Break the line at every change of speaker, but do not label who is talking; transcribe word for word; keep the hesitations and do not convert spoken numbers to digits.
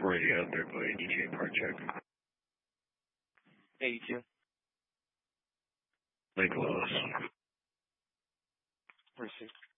Ready out there by D J Part Check.
eighty-two.
Lake Lowe's.
Receive.